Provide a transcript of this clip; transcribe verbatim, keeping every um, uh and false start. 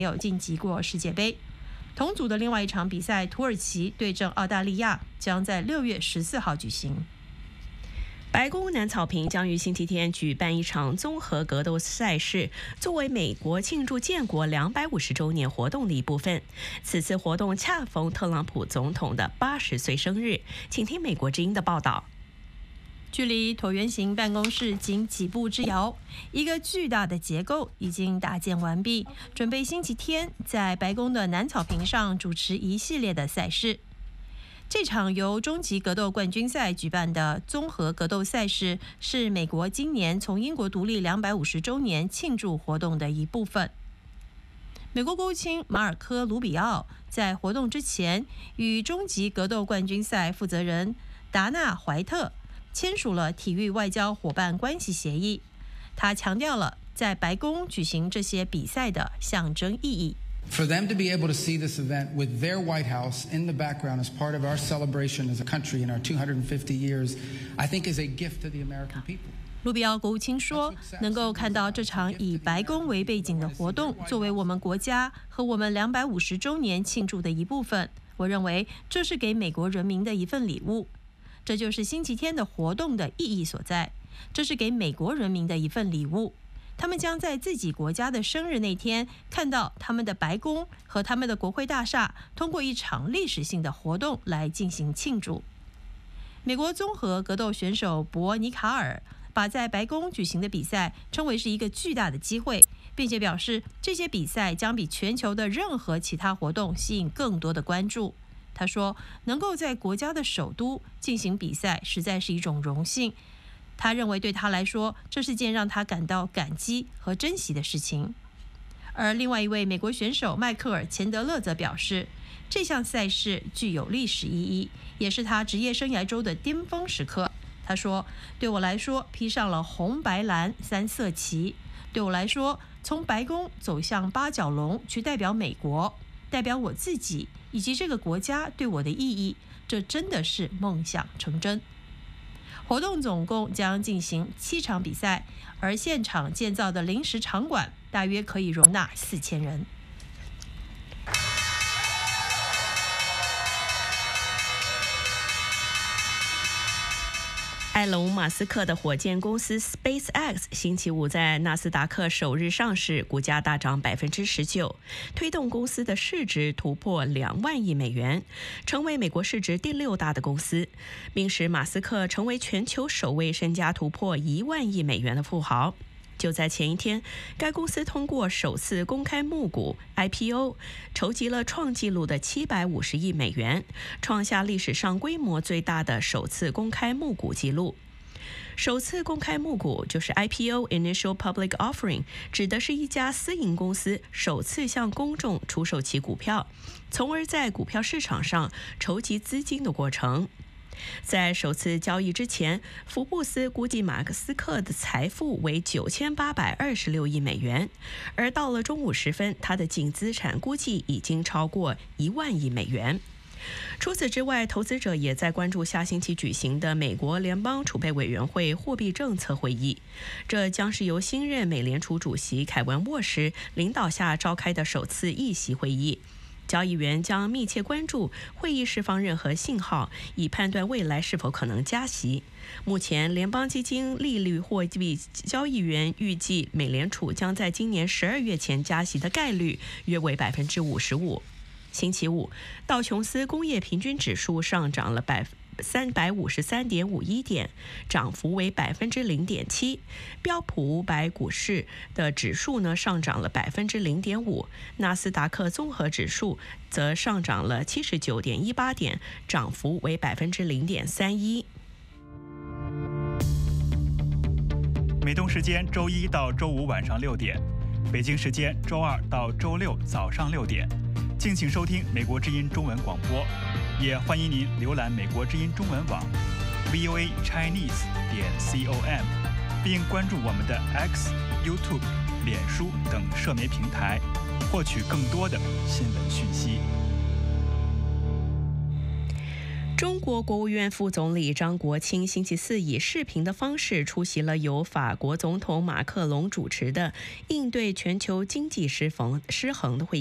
有晋级过世界杯。同组的另外一场比赛，土耳其对阵澳大利亚，将在六月十四号举行。 白宫南草坪将于星期天举办一场综合格斗赛事，作为美国庆祝建国两百五十周年活动的一部分。此次活动恰逢特朗普总统的八十岁生日。请听美国之音的报道。 距离椭圆形办公室仅几步之遥，一个巨大的结构已经搭建完毕，准备星期天在白宫的南草坪上主持一系列的赛事。这场由终极格斗冠军赛举办的综合格斗赛事，是美国今年从英国独立两百五十周年庆祝活动的一部分。美国国务卿马尔科·卢比奥在活动之前与终极格斗冠军赛负责人达纳·怀特签署了体育外交伙伴关系协议。他强调了在白宫举行这些比赛的象征意义。 For them to be able to see this event with their White House in the background as part of our celebration as a country in our two hundred fifty years, I think is a gift to the American people. 卢比奥国务卿说，能够看到这场以白宫为背景的活动作为我们国家和我们两百五十周年庆祝的一部分，我认为这是给美国人民的一份礼物。这就是星期天的活动的意义所在，这是给美国人民的一份礼物。他们将在自己国家的生日那天看到他们的白宫和他们的国会大厦通过一场历史性的活动来进行庆祝。美国综合格斗选手博尼卡尔把在白宫举行的比赛称为是一个巨大的机会，并且表示这些比赛将比全球的任何其他活动吸引更多的关注。他说，能够在国家的首都进行比赛实在是一种荣幸。他认为对他来说，这是件让他感到感激和珍惜的事情。而另外一位美国选手迈克尔·钱德勒则表示，这项赛事具有历史意义，也是他职业生涯中的巅峰时刻。他说，对我来说，披上了红白蓝三色旗，对我来说，从白宫走向八角笼去代表美国，代表我自己以及这个国家对我的意义，这真的是梦想成真。活动总共将进行七场比赛，而现场建造的临时场馆大约可以容纳四千人。 埃隆·马斯克的火箭公司 SpaceX 星期五在纳斯达克首日上市，股价大涨百分之十九，推动公司的市值突破两万亿美元，成为美国市值第六大的公司，并使马斯克成为全球首位身家突破一万亿美元的富豪。就在前一天，该公司通过首次公开募股 I P O， 筹集了创纪录的七百五十亿美元，创下历史上规模最大的首次公开募股纪录。首次公开募股就是 I P O Initial Public Offering， 指的是一家私营公司首次向公众出售其股票，从而在股票市场上筹集资金的过程。在首次交易之前，福布斯估计马斯克的财富为九千八百二十六亿美元，而到了中午时分，他的净资产估计已经超过一万亿美元。除此之外，投资者也在关注下星期举行的美国联邦储备委员会货币政策会议，这将是由新任美联储主席凯文·沃什领导下召开的首次议息会议。交易员将密切关注会议释放任何信号，以判断未来是否可能加息。目前，联邦基金利率货币交易员预计美联储将在今年十二月前加息的概率约为百分之五十五。星期五，道琼斯工业平均指数上涨了百三百五十三点五一点，涨幅为百分之零点七。标普五百股市的指数呢上涨了百分之零点五，纳斯达克综合指数则上涨了七十九点一八点，涨幅为百分之零点三一。 美东时间周一到周五晚上六点，北京时间周二到周六早上六点。敬请收听美国之音中文广播，也欢迎您浏览美国之音中文网 v o a chinese 点 com， 并关注我们的 X、YouTube、脸书等社媒平台，获取更多的新闻讯息。 中国国务院副总理张国清星期四以视频的方式出席了由法国总统马克龙主持的应对全球经济失衡失衡的会议。